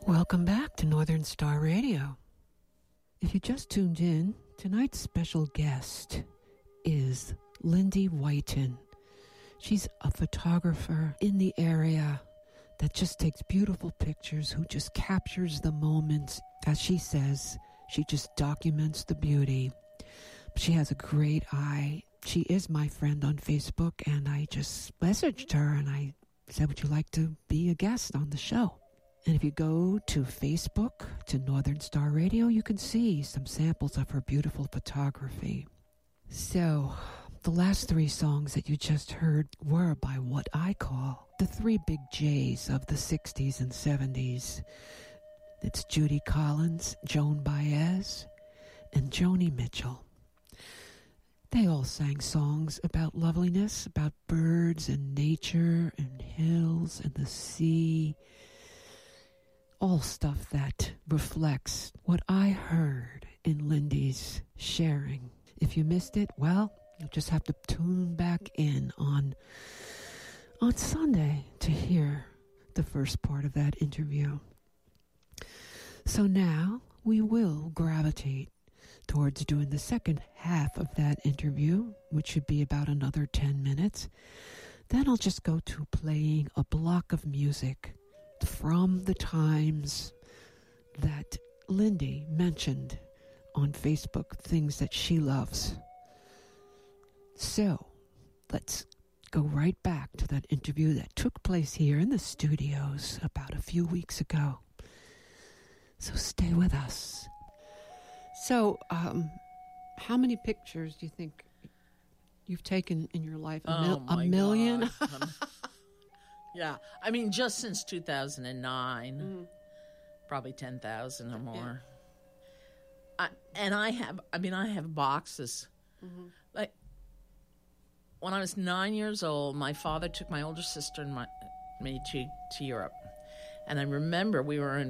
Welcome back to Northern Star Radio. If you just tuned in, tonight's special guest is Lindy Whiten. She's a photographer in the area that just takes beautiful pictures, who just captures the moments. As she says, she just documents the beauty. She has a great eye. She is my friend on Facebook, and I just messaged her and I said, would you like to be a guest on the show? And if you go to Facebook, to Northern Star Radio, you can see some samples of her beautiful photography. So, the last three songs that you just heard were by what I call the three big J's of the 60s and 70s. It's Judy Collins, Joan Baez, and Joni Mitchell. They all sang songs about loveliness, about birds and nature and hills and the sea. All stuff that reflects what I heard in Lindy's sharing. If you missed it, well, you'll just have to tune back in on Sunday to hear the first part of that interview. So now we will gravitate towards doing the second half of that interview, which should be about another 10 minutes. Then I'll just go to playing a block of music from the times that Lindy mentioned on Facebook, things that she loves. So, let's go right back to that interview that took place here in the studios about a few weeks ago. So stay with us. So, how many pictures do you think you've taken in your life? A million? Yeah, I mean, just since 2009, probably 10,000 or more. Yeah. I have boxes. Mm-hmm. Like, when I was 9 years old, my father took my older sister and me to Europe. And I remember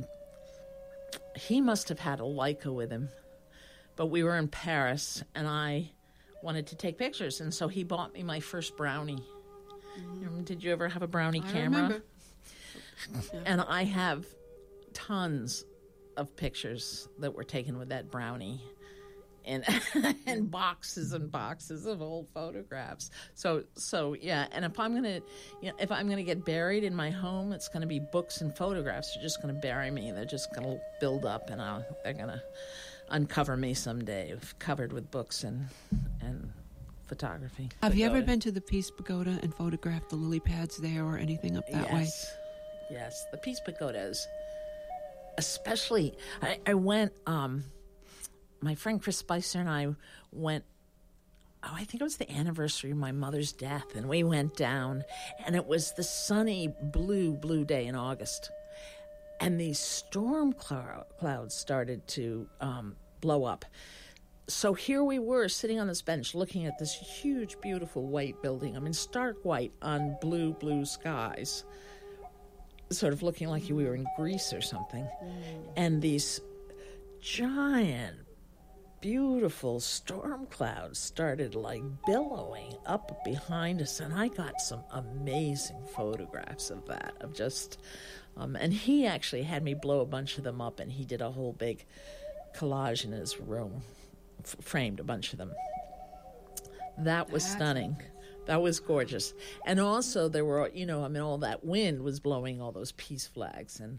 he must have had a Leica with him, but we were in Paris, and I wanted to take pictures. And so he bought me my first Brownie. Did you ever have a Brownie camera? Remember. And I have tons of pictures that were taken with that Brownie, and boxes and boxes of old photographs. So yeah. And if I'm gonna get buried in my home, it's gonna be books and photographs. They're just gonna bury me. They're just gonna build up, and they're gonna uncover me someday, covered with books and photography. Have you ever been to the Peace Pagoda and photographed the lily pads there or anything up that way? Yes, the Peace Pagodas. Especially, I went, my friend Chris Spicer and I went, I think it was the anniversary of my mother's death, and we went down, and it was the sunny, blue day in August. And these storm clouds started to blow up. So here we were sitting on this bench looking at this huge, beautiful white building. I mean, stark white on blue skies, sort of looking like we were in Greece or something. And these giant, beautiful storm clouds started like billowing up behind us. And I got some amazing photographs of that, of just, and he actually had me blow a bunch of them up, and he did a whole big collage in his room. Framed a bunch of them. That was stunning. That was gorgeous. And also there were, all that wind was blowing all those peace flags, and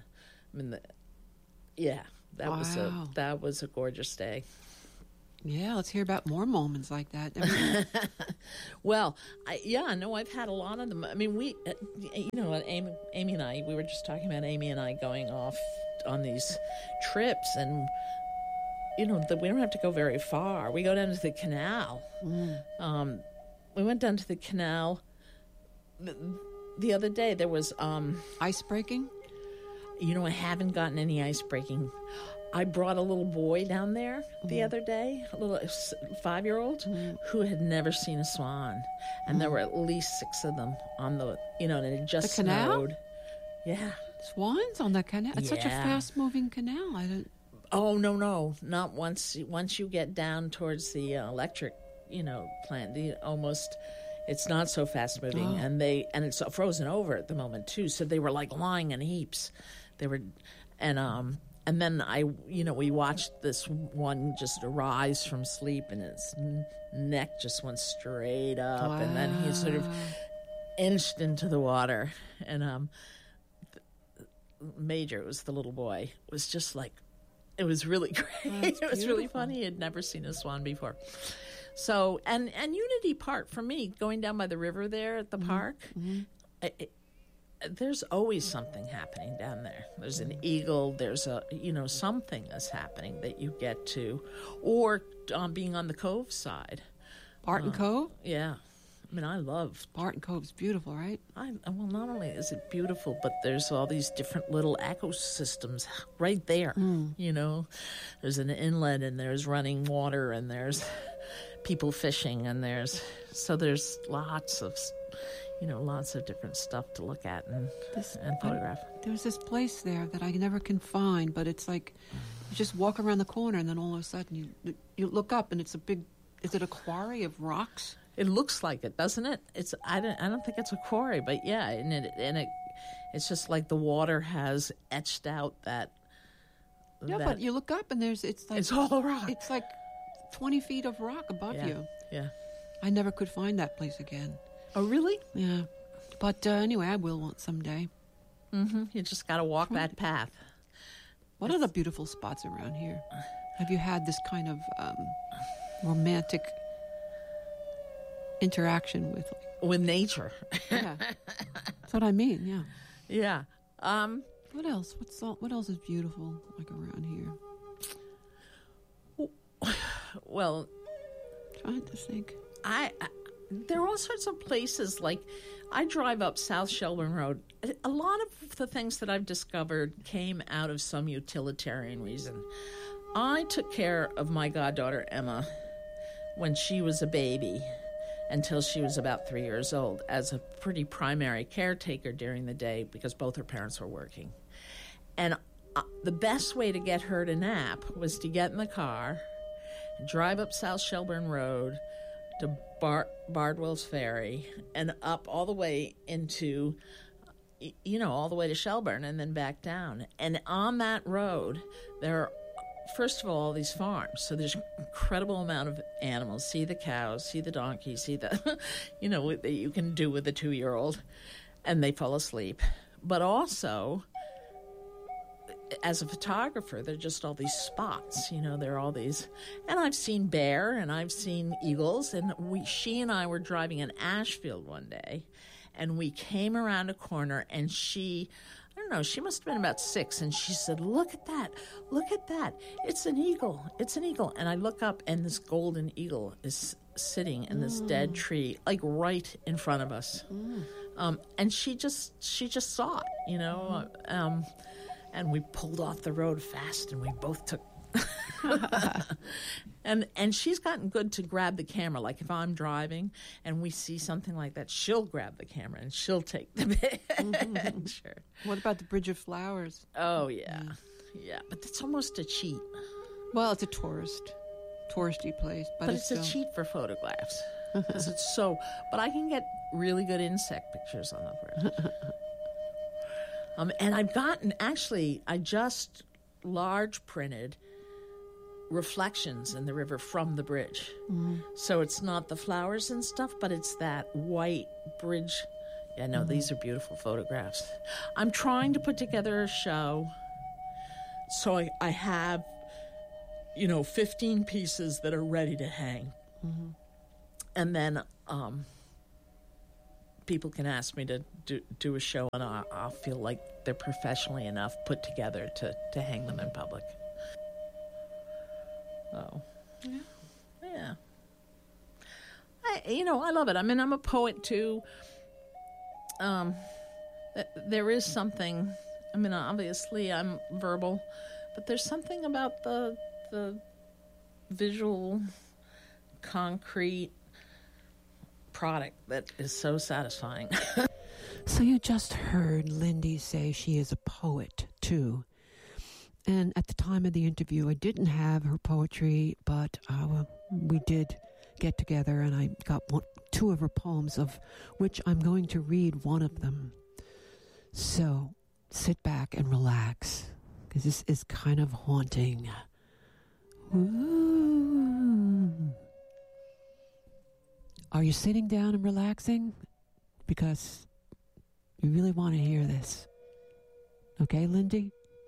that was a gorgeous day. Yeah, let's hear about more moments like that. Well, I've had a lot of them. I mean, Amy and I, we were just talking about Amy and I going off on these trips, and we don't have to go very far. We go down to the canal. We went down to the canal the other day. There was ice breaking. I haven't gotten any ice breaking. I brought a little boy down there the other day, a little 5-year-old who had never seen a swan, and there were at least 6 of them on and it just the canal? snowed. Yeah, swans on the canal. It's such a fast-moving canal. Oh, no, not once you get down towards the electric, plant. It's not so fast moving, and it's frozen over at the moment too. So they were like lying in heaps. And then we watched this one just arise from sleep, and its neck just went straight up, Wow. and then he sort of inched into the water. And Major, it was the little boy, was just like, it was really great. It was really funny. He had never seen a swan before. So, and Unity Park, for me, going down by the river there at the park, there's always something happening down there. There's an eagle. There's something is happening that you get to, or being on the Cove side. Barton Cove? Yeah. I mean, I love Barton Cove's beautiful, right? well, not only is it beautiful, but there's all these different little ecosystems right there. There's an inlet, and there's running water, and there's people fishing, and there's lots of different stuff to look at and photograph. There's this place there that I never can find, but it's like you just walk around the corner, and then all of a sudden you look up, and it's a big. Is it a quarry of rocks? It looks like it, doesn't it? I don't think it's a quarry, but yeah, it's just like the water has etched out that. Yeah, but you look up and it's all rock. It's like 20 feet of rock above you. Yeah. I never could find that place again. Oh, really? Yeah, but anyway, I will someday. Mm-hmm. You just got to walk that path. What are the beautiful spots around here? Have you had this kind of romantic interaction with nature? Yeah, that's what I mean. Yeah. Yeah. What else? What else is beautiful like around here? Well, trying to think. There are all sorts of places. Like, I drive up South Shelburne Road. A lot of the things that I've discovered came out of some utilitarian reason. I took care of my goddaughter Emma when she was a baby until she was about 3 years old as a pretty primary caretaker during the day because both her parents were working. And the best way to get her to nap was to get in the car and drive up South Shelburne Road to Bardwell's Ferry and up all the way into, all the way to Shelburne and then back down. And on that road, there are, first of all these farms. So there's an incredible amount of animals. See the cows, see the donkeys, see the, that you can do with a 2-year-old. And they fall asleep. But also, as a photographer, there are just all these spots, there are all these, and I've seen bear and I've seen eagles, and she and I were driving in Ashfield one day, and we came around a corner, and she must have been about 6, and she said, look at that, it's an eagle, and I look up, and this golden eagle is sitting in this dead tree, like right in front of us, and she just saw it, and we pulled off the road fast, and we both took. and she's gotten good to grab the camera. Like if I'm driving and we see something like that, she'll grab the camera and she'll take the picture. What about the Bridge of Flowers? Oh yeah, yeah. But it's almost a cheat. Well, it's a touristy place, but it's a cheat for photographs. It's so. But I can get really good insect pictures on the bridge. And I just large printed reflections in the river from the bridge. So it's not the flowers and stuff, but it's that white bridge. Yeah, no, these are beautiful photographs. I'm trying to put together a show. So I have, 15 pieces that are ready to hang. And then, people can ask me to do a show, and I'll feel like they're professionally enough put together to hang them in public. Oh, yeah. I love it. I mean, I'm a poet too. There is something. I mean, obviously, I'm verbal, but there's something about the visual, concrete product that is so satisfying. So you just heard Lindy say she is a poet too, and at the time of the interview I didn't have her poetry, but we did get together and I got 2 of her poems, of which I'm going to read one of them. So sit back and relax because this is kind of haunting. Ooh. Are you sitting down and relaxing? Because you really want to hear this. Okay, Lindy?